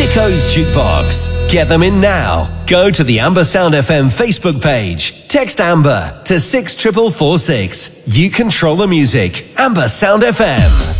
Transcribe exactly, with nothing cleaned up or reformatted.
Nico's Jukebox. Get them in now. Go to the Amber Sound F M Facebook page. Text Amber to six four four four six. You control the music. Amber Sound F M.